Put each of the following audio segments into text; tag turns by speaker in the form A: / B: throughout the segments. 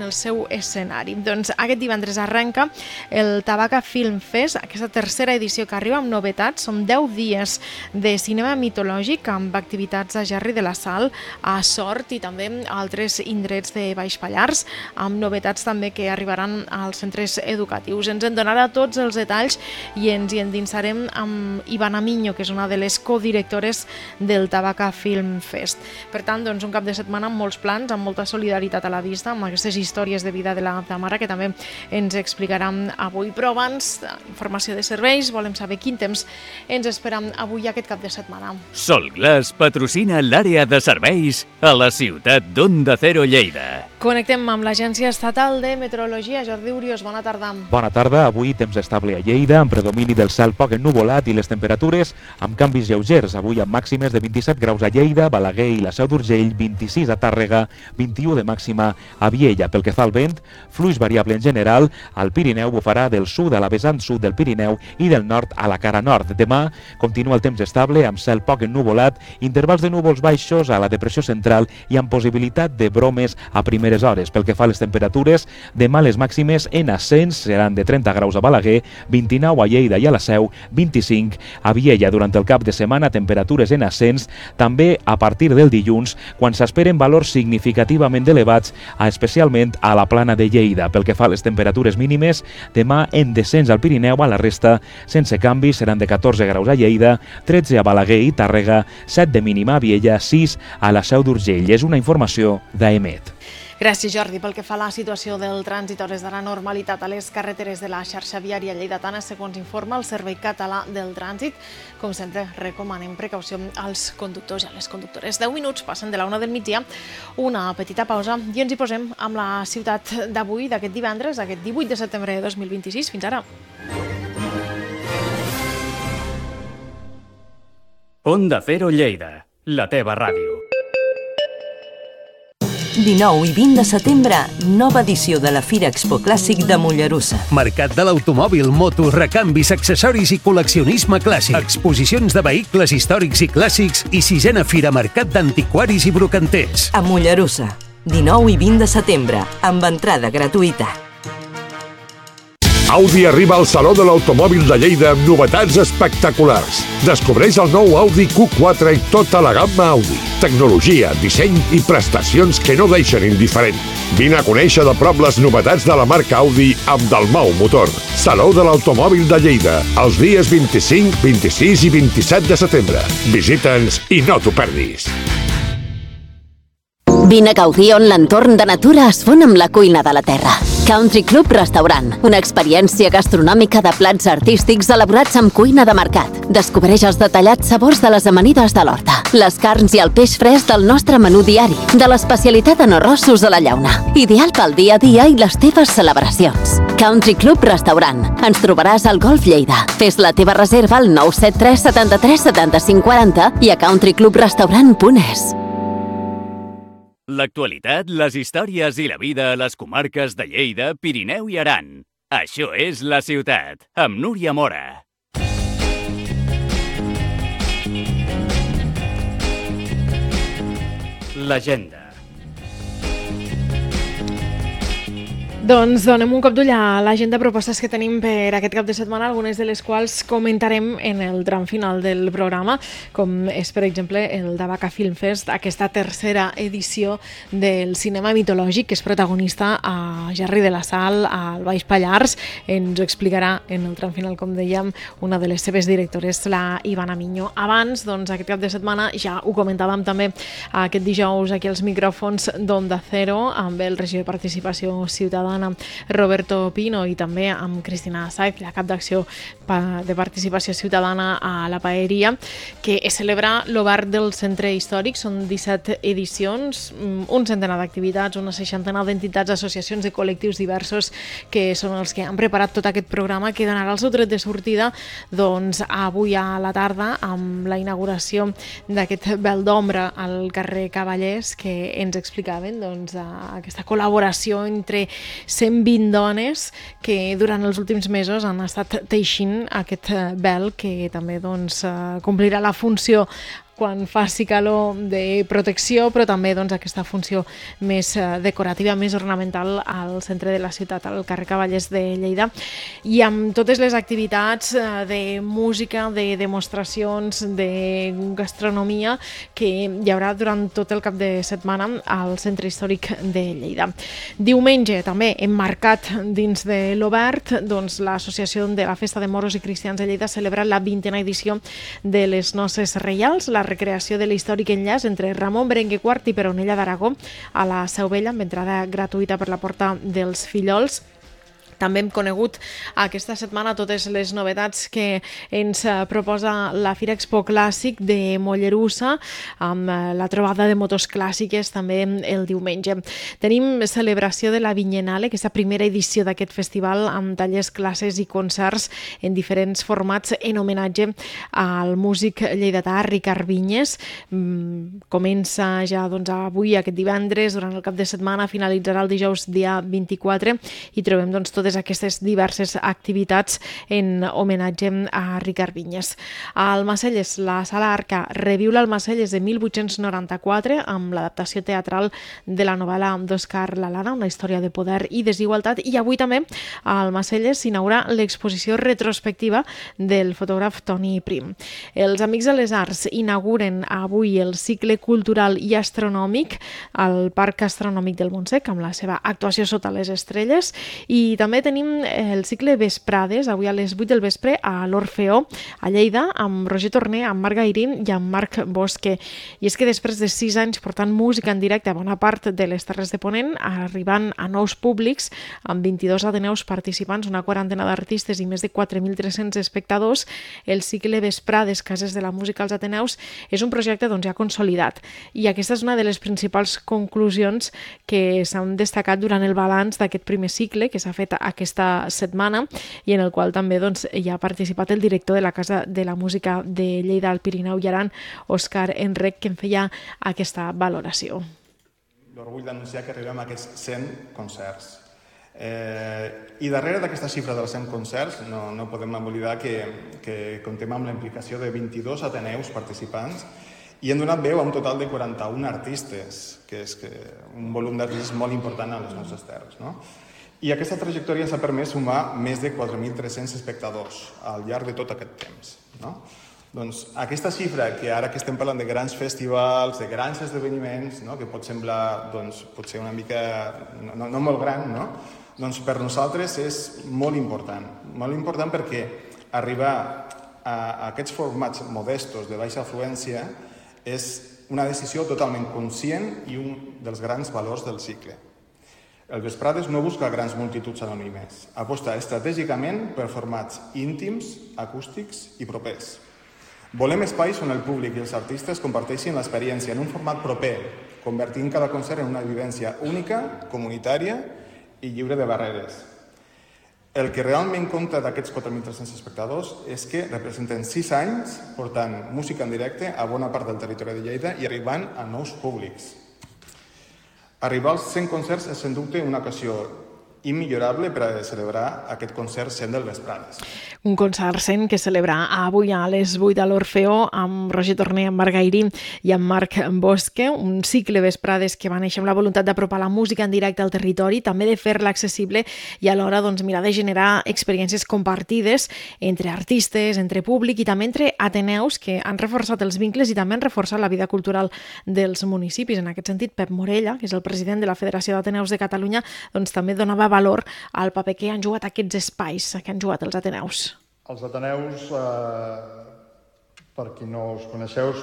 A: en el seu escenari. Doncs aquest divendres arrenca el Tabaca Film Fest, aquesta tercera edició que arriba amb novetats. Són 10 dies de cinema mitològic amb activitats a Gerri de la Sal, a Sort i també a altres indrets de Baix Pallars, amb novetats també que arribaran als centres educatius. Ens en donarà tots els detalls i ens hi endinsarem amb Ivana Miño, que és una de les codirectores del Tabaca Film Fest. Per tant, doncs, un cap de setmana amb molts plans, amb molta solidaritat a la vista, amb aquestes històries de vida de la Tamara, que també ens explicaran avui. Però abans, informació de serveis, volem saber quin temps ens esperam avui aquest cap de setmana.
B: Solglass patrocina l'àrea de serveis a la ciutat d'Onda Cero Lleida.
A: Connectem amb l'Agència Estatal de Meteorologia. Jordi Uriós, bona tarda.
C: Bona tarda. Avui temps estable a Lleida, amb predomini del cel poc ennuvolat i les temperatures amb canvis lleugers. Avui amb màximes de 27 graus a Lleida, Balaguer i la Seu d'Urgell, 26 a Tàrrega, 21 de màxima a Viella. Pel que fa al vent, fluix variable en general, al Pirineu bufarà del sud a la vessant sud del Pirineu i del nord a la cara nord. Demà continua el temps estable amb cel poc ennuvolat, intervals de núvols baixos a la depressió central i amb possibilitat de bromes a primeres hores. Pel que fa a les temperatures, demà les màximes en ascens seran de 30 graus a Balaguer, 29 a Lleida i a la Seu, 25 a Viella. Durant el cap de setmana, temperatures en ascens també a partir del dilluns, quan s'esperen valors significativament elevats, especialment a la plana de Lleida. Pel que fa a les temperatures mínimes, demà en descens al Pirineu, a la resta sense canvi, seran de 14 graus a Lleida, 13 a Balaguer i Tàrrega, 7 de mínima a Viella, 6 a la Seu d'Urgell. És una informació d'AEMET.
A: Gràcies, Jordi. Pel que fa a la situació del trànsit, hores de la normalitat a les carreteres de la xarxa viària lleidatana, segons informa el Servei Català del Trànsit. Com sempre, recomanem precaució als conductors i a les conductores. 10 minuts passen de la 1 del migdia, una petita pausa i ens hi posem amb la ciutat d'avui, d'aquest divendres, aquest 18 de setembre de 2026. Fins ara.
B: Onda Cero Lleida, la teva ràdio.
D: 19 i 20 de setembre, nova edició de la Fira Expo Clàssic de Mollerussa.
E: Mercat de l'automòbil, motos, recanvis, accessoris i col·leccionisme clàssic. Exposicions de vehicles històrics i clàssics i 6a Fira Mercat d'Antiquaris i Brocanters.
D: A Mollerussa, 19 i 20 de setembre, amb entrada gratuïta.
F: Audi arriba al Saló de l'Automòbil de Lleida amb novetats espectaculars. Descobreix el nou Audi Q4 i tota la gamma Audi. Tecnologia, disseny i prestacions que no deixen indiferent. Vine a conèixer de prop les novetats de la marca Audi amb Dalmau Motor. Saló de l'Automòbil de Lleida, els dies 25, 26 i 27 de setembre. Visita'ns i no t'ho perdis.
G: Vine a gaudir on l'entorn de natura es fon amb la cuina de la terra. Country Club Restaurant, una experiència gastronòmica de plats artístics elaborats amb cuina de mercat. Descobreix els detallats sabors de les amanides de l'horta, les carns i el peix fresc del nostre menú diari, de l'especialitat en arrossos a la llauna. Ideal pel dia a dia i les teves celebracions. Country Club Restaurant. Ens trobaràs al Golf Lleida. Fes la teva reserva al 973 73 75 40 i a countryclubrestaurant.es.
B: L'actualitat, les històries i la vida a les comarques de Lleida, Pirineu i Aran. Això és La Ciutat, amb Núria Mora. L'agenda.
A: Doncs donem un cop d'ull a l'agenda de propostes que tenim per aquest cap de setmana, algunes de les quals comentarem en el tram final del programa, com és, per exemple, el Tabaca Film Fest, aquesta tercera edició del cinema mitològic, que és protagonista a Gerri de la Sal, al Baix Pallars. Ens ho explicarà en el tram final, com dèiem, una de les seves directores, la Ivana Miño. Abans, doncs, aquest cap de setmana, ja ho comentàvem també aquest dijous aquí als micròfons d'Onda Cero, amb el regidor de Participació Ciutadana, Roberto Pino, i també amb Cristina Saiz, la cap d'acció de Participació Ciutadana a la Paeria, que es celebra l'obert del centre històric. Són 17 edicions, un centenar d'activitats, una seixantena d'entitats, associacions i col·lectius diversos que són els que han preparat tot aquest programa, que donarà el seu tret de sortida doncs, avui a la tarda amb la inauguració d'aquest vel d'ombra al carrer Cavallers, que ens explicaven doncs, aquesta col·laboració entre 120 dones que durant els últims mesos han estat teixint aquest vel, que també doncs, complirà la funció quan faci calor de protecció, però també doncs, aquesta funció més decorativa, més ornamental al centre de la ciutat, al carrer Cavallers de Lleida, i amb totes les activitats de música, de demostracions, de gastronomia que hi haurà durant tot el cap de setmana al centre històric de Lleida. Diumenge, també emmarcat dins de l'Obert, doncs, l'Associació de la Festa de Moros i Cristians de Lleida celebra la 20a edició de les Noces Reials, la recreació de l'històric enllaç entre Ramon Berenguer IV i Peronella d'Aragó a la Seu Vella, amb entrada gratuïta per la Porta dels Fillols. També hem conegut aquesta setmana totes les novetats que ens proposa la Fira Expo Clàssic de Mollerussa, amb la trobada de motos clàssiques també el diumenge. Tenim celebració de la Vinyennale, aquesta primera edició d'aquest festival, amb tallers, classes i concerts en diferents formats en homenatge al músic lleidatà Ricard Vinyes. Comença ja avui, aquest divendres, durant el cap de setmana, finalitzarà el dijous dia 24 i trobem totes aquestes diverses activitats en homenatge a Ricard Vinyes. A Almacelles, la Sala Arca reviu l'Almacelles de 1894 amb l'adaptació teatral de la novel·la d'Òscar Lalana, una història de poder i desigualtat, i avui també a Almacelles s'inaugura l'exposició retrospectiva del fotògraf Toni Prim. Els Amics de les Arts inauguren avui el cicle cultural i astronòmic al Parc Astronòmic del Montsec amb la seva actuació sota les estrelles, i també tenim el cicle Vesprades, avui a les 8 del vespre a l'Orfeó, a Lleida, amb Roger Torner, amb Marc Gairín i amb Marc Bosque. I és que després de 6 anys portant música en directe a bona part de les Terres de Ponent, arribant a nous públics, amb 22 ateneus participants, una quarantena d'artistes i més de 4.300 espectadors, el cicle Vesprades, Cases de la Música als Ateneus, és un projecte ja consolidat. I aquesta és una de les principals conclusions que s'han destacat durant el balanç d'aquest primer cicle que s'ha fet aquesta setmana, i en el qual també hi ha participat el director de la Casa de la Música de Lleida, al Pirineu i Aran, Òscar Enrec, que en feia aquesta valoració.
H: L'orgull d'anunciar que arribem a aquests 100 concerts. I darrere d'aquesta xifra dels 100 concerts no podem oblidar que comptem amb la implicació de 22 ateneus participants i hem donat veu a un total de 41 artistes, que és un volum d'artistes molt important a les nostres terres, no? I aquesta trajectòria ens ha permès sumar més de 4.300 espectadors al llarg de tot aquest temps, no? Doncs aquesta xifra, que ara que estem parlant de grans festivals, de grans esdeveniments, no? Que pot semblar potser una mica no molt gran, no? Doncs per nosaltres és molt important perquè arribar a aquests formats modestos de baixa afluència és una decisió totalment conscient i un dels grans valors del cicle. El Vesprades no busca grans multituds anònimes, aposta estratègicament per formats íntims, acústics i propers. Volem espais on el públic i els artistes comparteixin l'experiència en un format proper, convertint cada concert en una vivència única, comunitària i lliure de barreres. El que realment compta d'aquests 4.300 espectadors és que representen 6 anys portant música en directe a bona part del territori de Lleida i arribant a nous públics. Arribar als 100 concerts és, sens dubte, una ocasió immillorable per a celebrar aquest concert 100 del Vesprades.
A: Un concert 100 que celebra avui a les 8 a l'Orfeó amb Roger Torner, amb Marc Gairín i amb Marc Bosque, un cicle Vesprades que va néixer amb la voluntat d'apropar la música en directe al territori, també de fer-la accessible i alhora mirar de generar experiències compartides entre artistes, entre públic i també entre ateneus que han reforçat els vincles i també han reforçat la vida cultural dels municipis. En aquest sentit, Pep Morella, que és el president de la Federació d'Ateneus de Catalunya, també donava valor al paper que han jugat aquests espais, que han jugat els ateneus.
I: Els ateneus, per qui no els coneixeu,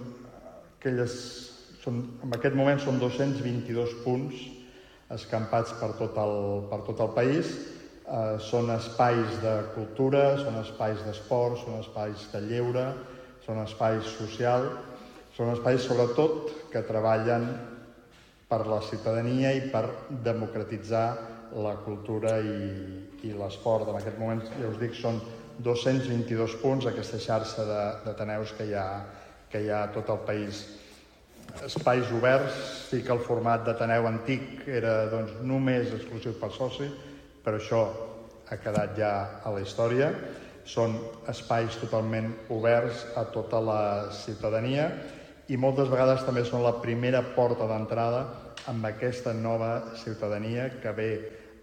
I: en aquest moment són 222 punts escampats per tot el país. Són espais de cultura, són espais d'esport, són espais de lleure, són espais socials, són espais sobretot que treballen per la ciutadania i per democratitzar la cultura i l'esport. En aquest moment, ja us dic, són 222 punts, aquesta xarxa d'ateneus que hi ha a tot el país. Espais oberts, sí que el format d'ateneu antic era només exclusiu per soci, però això ha quedat ja a la història. Són espais totalment oberts a tota la ciutadania i moltes vegades també són la primera porta d'entrada amb aquesta nova ciutadania que ve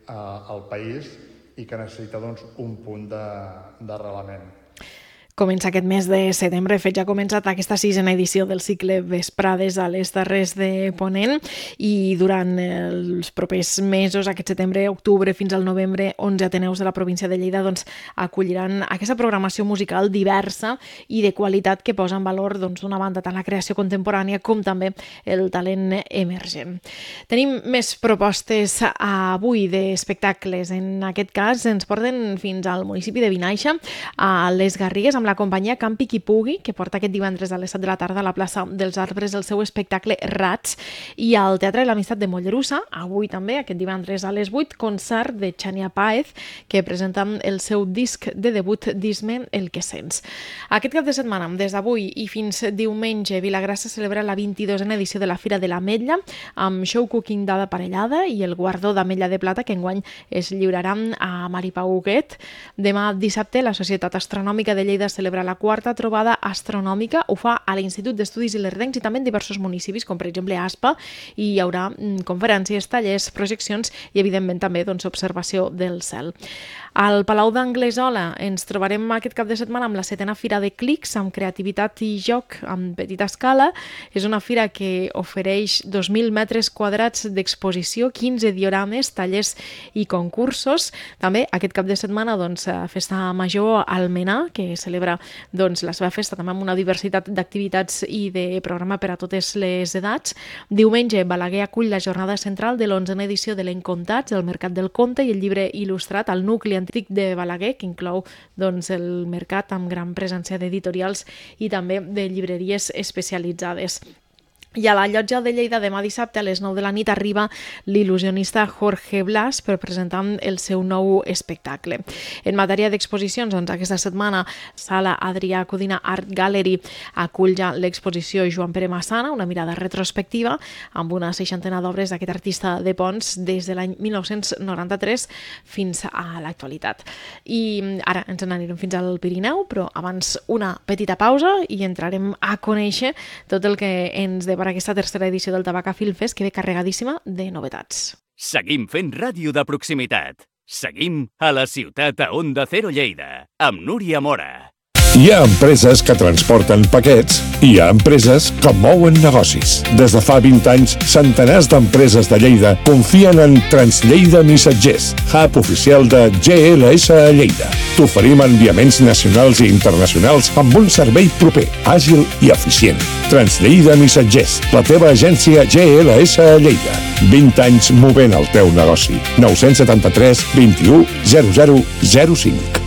I: al país i que necessita un punt d'arrelament.
A: Comença aquest mes de setembre, de fet ja ha començat aquesta 6a edició del cicle Vesprades a les Terres de Ponent i durant els propers mesos, aquest setembre, octubre fins al novembre, 11 ateneus de la província de Lleida acolliran aquesta programació musical diversa i de qualitat que posa en valor d'una banda tant la creació contemporània com també el talent emergent. Tenim més propostes avui d'espectacles. En aquest cas ens porten fins al municipi de Vinaixa, a les Garrigues, amb la companyia Campi Qui Pugui, que porta aquest divendres a les 7 de la tarda a la plaça dels Arbres el seu espectacle Rats, i al Teatre de l'Amistat de Mollerussa, avui també, aquest divendres a les 8, concert de Xania Páez, que presenta el seu disc de debut Dis-me el que sents. Aquest cap de setmana, des d'avui i fins diumenge, Vilagrassa celebra la 22a edició de la Fira de l'Ametlla, amb show cooking d'aparellada i el guardó d'Ametlla de Plata, que enguany es lliurarà a Maripau Huguet. Demà dissabte, la Societat Astronòmica de Lleida celebra la 4a trobada astronòmica. Ho fa a l'Institut d'Estudis Ilerdencs i també en diversos municipis, com per exemple Aspa, i hi haurà conferències, tallers, projeccions i evidentment també observació del cel. Al Palau d'Anglesola ens trobarem aquest cap de setmana amb la 7a Fira de Clics, amb creativitat i joc en petita escala. És una fira que ofereix 2.000 metres quadrats d'exposició, 15 diorames, tallers i concursos. També aquest cap de setmana Festa Major Almenar, que celebra la seva festa també amb una diversitat d'activitats i de programa per a totes les edats. Diumenge, Balaguer acull la jornada central de l'11a edició de l'Encontats, el Mercat del Conte i el llibre il·lustrat al nucli antic de Balaguer, que inclou el mercat amb gran presència d'editorials i també de llibreries especialitzades. I a la Llotja de Lleida demà dissabte a les 9 de la nit arriba l'il·lusionista Jorge Blas per presentar el seu nou espectacle. En matèria d'exposicions, aquesta setmana Sala Adrià Codina Art Gallery acull ja l'exposició Joan Pere Massana, una mirada retrospectiva amb una 60ena d'obres d'aquest artista de Ponts des de l'any 1993 fins a l'actualitat. I ara ens n'anirem fins al Pirineu, però abans una petita pausa i entrarem a conèixer tot el que ens depara aquesta tercera edició del Tabaca Film Fest, que ve carregadíssima de novetats.
B: Seguim fent ràdio de proximitat. Seguim a la ciutat a Onda Cero Lleida, amb Núria Mora.
F: Hi ha empreses que transporten paquets i hi ha empreses que mouen negocis. Des de fa 20 anys, centenars d'empreses de Lleida confien en Translleida Missatgers, hub oficial de GLS a Lleida. T'oferim enviaments nacionals i internacionals amb un servei proper, àgil i eficient. Translleida Missatgers, la teva agència GLS a Lleida. 20 anys movent el teu negoci. 973 21 0005.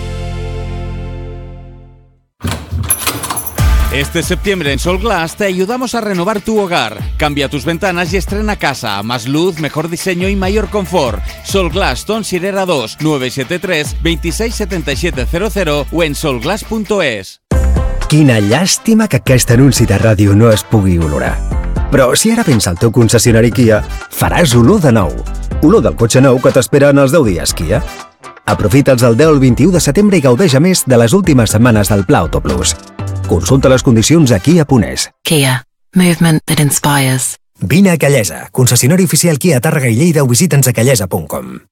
J: Este septiembre en Sol Glass te ayudamos a renovar tu hogar. Cambia tus ventanas y estrena casa. Más luz, mejor diseño y mayor confort. Sol Glass, Ton Sirera 2, 973 26 77 00 o en solglass.es.
K: Quina llàstima que aquest anunci de ràdio no es pugui olorar. Però si ara vens al teu concessionari Kia, faràs olor de nou. Olor del cotxe nou que t'espera en els 10 dies Kia. Aprofita'ls el 10 al 21 de setembre i gaudeix a més de les últimes setmanes del Pla Auto Plus. Consulta les condicions a Kia.es.
L: Kia. Movement that inspires.
K: Vine a Callesa, concessionari oficial Kia Tàrrega i Lleida o visita'ns a callesa.com.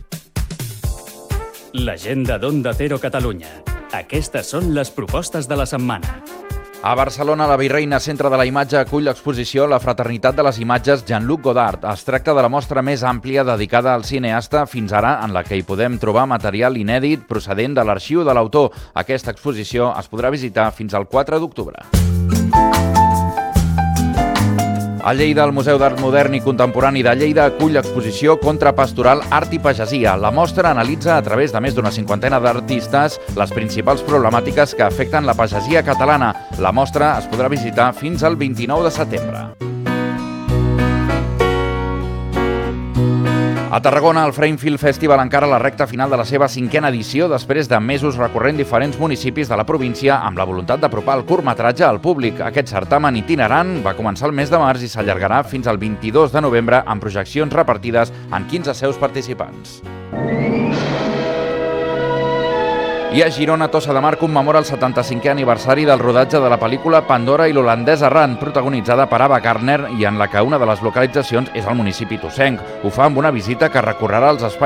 B: L'agenda d'Onda Cero Catalunya. Aquestes són les propostes de la setmana.
M: A Barcelona, la Virreina Centre de la Imatge acull l'exposició La fraternitat de les imatges Jean-Luc Godard. Es tracta de la mostra més àmplia dedicada al cineasta fins ara, en la que hi podem trobar material inèdit procedent de l'arxiu de l'autor. Aquesta exposició es podrà visitar fins al 4 d'octubre. A Lleida, el Museu d'Art Modern i Contemporani de Lleida acull l'exposició Contrapastoral Art i Pagesia. La mostra analitza a través de més d'una cinquantena d'artistes les principals problemàtiques que afecten la pagesia catalana. La mostra es podrà visitar fins al 29 de setembre. A Tarragona, el Frame Film Festival encara la recta final de la seva 5a edició després de mesos recorrent diferents municipis de la província amb la voluntat d'apropar el curtmetratge al públic. Aquest certamen itinerant va començar el mes de març i s'allargarà fins al 22 de novembre amb projeccions repartides en 15 seus participants. I a Girona, Tossa de Mar commemora el 75è aniversari del rodatge de la pel·lícula Pandora i l'holandès errant, protagonitzada per Ava Gardner i en la que una de les localitzacions és el municipi tossenc. Ho fa amb una visita que recorrerà els espais